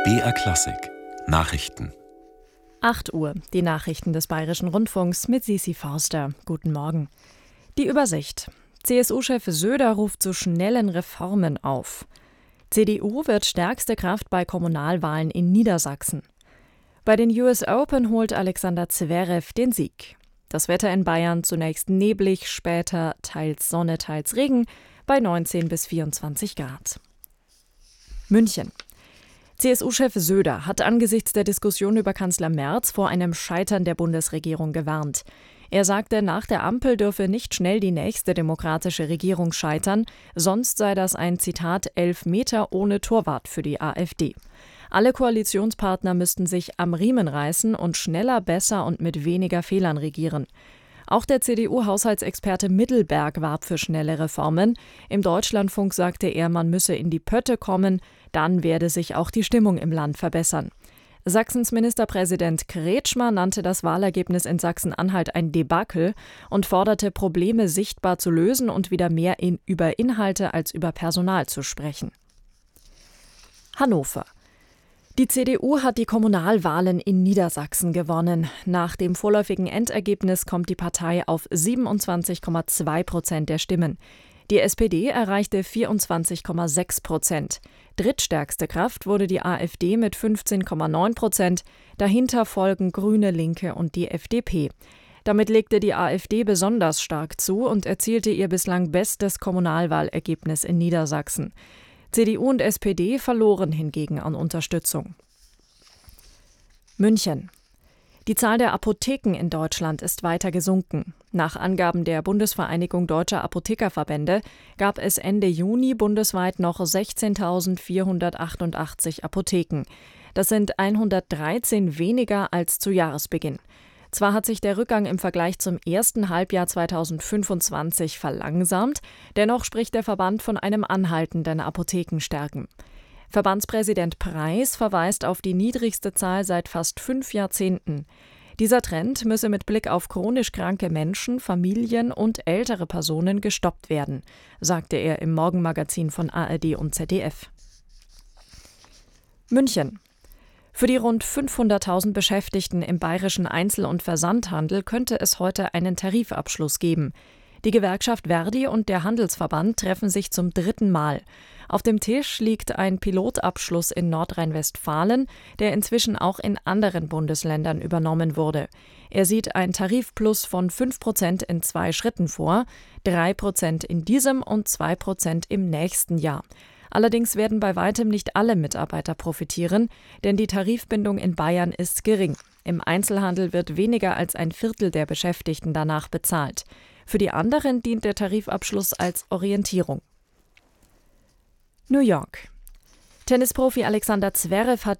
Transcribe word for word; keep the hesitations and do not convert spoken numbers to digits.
B R Klassik Nachrichten. acht Uhr, die Nachrichten des Bayerischen Rundfunks mit Sisi Forster. Guten Morgen. Die Übersicht. C S U-Chef Söder ruft zu schnellen Reformen auf. C D U wird stärkste Kraft bei Kommunalwahlen in Niedersachsen. Bei den U S Open holt Alexander Zverev den Sieg. Das Wetter in Bayern zunächst neblig, später teils Sonne, teils Regen bei neunzehn bis vierundzwanzig Grad. München. C S U-Chef Söder hat angesichts der Diskussion über Kanzler Merz vor einem Scheitern der Bundesregierung gewarnt. Er sagte, nach der Ampel dürfe nicht schnell die nächste demokratische Regierung scheitern, sonst sei das ein, Zitat, Elfmeter ohne Torwart für die AfD. Alle Koalitionspartner müssten sich am Riemen reißen und schneller, besser und mit weniger Fehlern regieren. Auch der C D U-Haushaltsexperte Mittelberg warb für schnelle Reformen. Im Deutschlandfunk sagte er, man müsse in die Pötte kommen, dann werde sich auch die Stimmung im Land verbessern. Sachsens Ministerpräsident Kretschmer nannte das Wahlergebnis in Sachsen-Anhalt ein Debakel und forderte, Probleme sichtbar zu lösen und wieder mehr in, über Inhalte als über Personal zu sprechen. Hannover. Die C D U hat die Kommunalwahlen in Niedersachsen gewonnen. Nach dem vorläufigen Endergebnis kommt die Partei auf siebenundzwanzig Komma zwei Prozent der Stimmen. Die S P D erreichte vierundzwanzig Komma sechs Prozent. Drittstärkste Kraft wurde die AfD mit fünfzehn Komma neun Prozent. Dahinter folgen Grüne, Linke und die F D P. Damit legte die AfD besonders stark zu und erzielte ihr bislang bestes Kommunalwahlergebnis in Niedersachsen. C D U und S P D verloren hingegen an Unterstützung. München. Die Zahl der Apotheken in Deutschland ist weiter gesunken. Nach Angaben der Bundesvereinigung Deutscher Apothekerverbände gab es Ende Juni bundesweit noch sechzehntausendvierhundertachtundachtzig Apotheken. Das sind hundertdreizehn weniger als zu Jahresbeginn. Zwar hat sich der Rückgang im Vergleich zum ersten Halbjahr zweitausendfünfundzwanzig verlangsamt, dennoch spricht der Verband von einem anhaltenden Apothekensterben. Verbandspräsident Preis verweist auf die niedrigste Zahl seit fast fünf Jahrzehnten. Dieser Trend müsse mit Blick auf chronisch kranke Menschen, Familien und ältere Personen gestoppt werden, sagte er im Morgenmagazin von A R D und Z D F. München. Für die rund fünfhunderttausend Beschäftigten im bayerischen Einzel- und Versandhandel könnte es heute einen Tarifabschluss geben. Die Gewerkschaft Verdi und der Handelsverband treffen sich zum dritten Mal. Auf dem Tisch liegt ein Pilotabschluss in Nordrhein-Westfalen, der inzwischen auch in anderen Bundesländern übernommen wurde. Er sieht ein Tarifplus von fünf Prozent in zwei Schritten vor, drei Prozent in diesem und zwei Prozent im nächsten Jahr. Allerdings werden bei weitem nicht alle Mitarbeiter profitieren, denn die Tarifbindung in Bayern ist gering. Im Einzelhandel wird weniger als ein Viertel der Beschäftigten danach bezahlt. Für die anderen dient der Tarifabschluss als Orientierung. New York. Tennisprofi Alexander Zverev hat